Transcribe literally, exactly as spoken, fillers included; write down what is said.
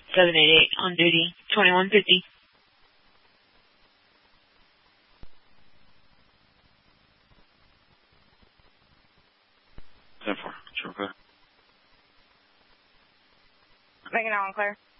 seven eight eight on duty, twenty-one fifty. ten four, sure, go ahead. Making that one clear.